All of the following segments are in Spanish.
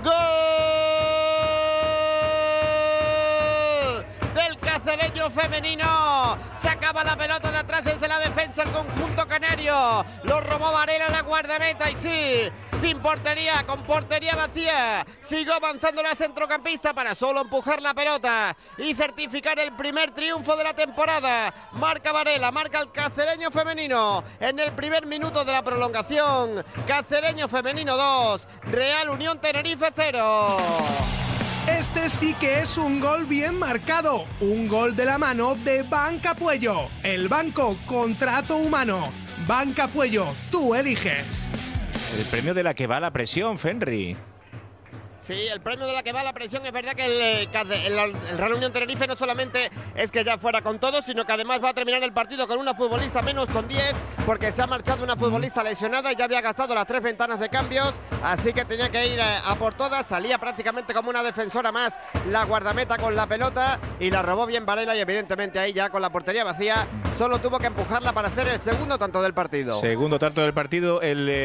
¡Gol del cacereño femenino! Sacaba la pelota de atrás desde la defensa el conjunto canario. Lo robó Varela, la guardameta, y sí, sin portería, con portería vacía, siguió avanzando la centrocampista para solo empujar la pelota y certificar el primer triunfo de la temporada. Marca Varela, marca el cacereño femenino en el primer minuto de la prolongación. Cacereño femenino 2, Real Unión Tenerife 0. Este sí que es un gol bien marcado, un gol de la mano de Banca Puello. El banco, contrato humano. Banca Puello, tú eliges. El premio de la que va la presión, Fenry. Sí, el premio de la que va la presión. Es verdad que el Real Unión Tenerife no solamente es que ya fuera con todo, sino que además va a terminar el partido con una futbolista menos, con 10, porque se ha marchado una futbolista lesionada y ya había gastado las 3 ventanas de cambios, así que tenía que ir a por todas. Salía prácticamente como una defensora más la guardameta con la pelota y la robó bien Varela, y evidentemente ahí ya con la portería vacía solo tuvo que empujarla para hacer el segundo tanto del partido. Segundo tanto del partido,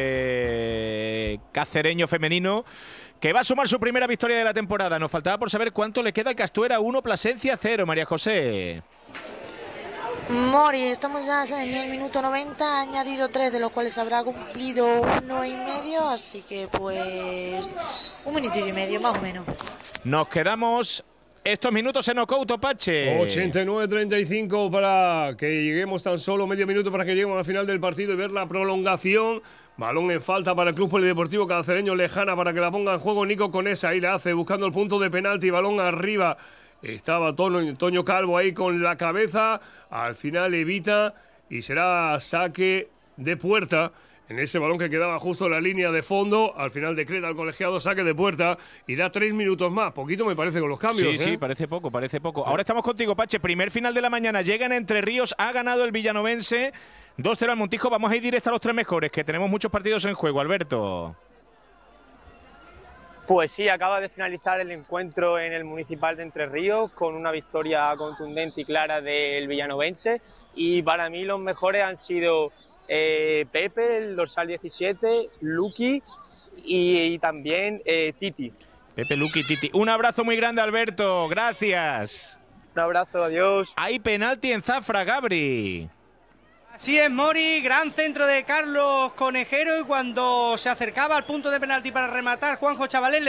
el cacereño femenino, que va a sumar su primera victoria de la temporada. Nos faltaba por saber cuánto le queda al Castuera. 1, Plasencia 0, María José. Mori, estamos ya en el minuto 90, ha añadido 3, de los cuales habrá cumplido 1,5, así que pues 1 minutillo y medio más o menos. Nos quedamos estos minutos en Okouto, Pache. 89-35 para que lleguemos, tan solo medio minuto para que lleguemos al final del partido y ver la prolongación. Balón en falta para el Club Polideportivo Cacereño, lejana para que la ponga en juego Nico Conesa. Ahí la hace buscando el punto de penalti, balón arriba. Estaba Toño Calvo ahí con la cabeza. Al final evita y será saque de puerta. En ese balón que quedaba justo en la línea de fondo, al final decreta el colegiado saque de puerta y da 3 minutos más. Poquito me parece con los cambios. Sí, parece poco, parece poco. Ahora estamos contigo, Pache. Primer final de la mañana. Llegan Entre Ríos, ha ganado el villanovense 2-0 al Montijo. Vamos a ir directo a los 3 mejores, que tenemos muchos partidos en juego, Alberto. Pues sí, acaba de finalizar el encuentro en el Municipal de Entre Ríos con una victoria contundente y clara del villanovense. Y para mí los mejores han sido Pepe, el dorsal 17, Luqui y también Titi. Pepe, Luqui, Titi. Un abrazo muy grande, Alberto. Gracias. Un abrazo, adiós. Hay penalti en Zafra, Gabri. Así es, Mori, gran centro de Carlos Conejero, y cuando se acercaba al punto de penalti para rematar Juanjo Chavalés,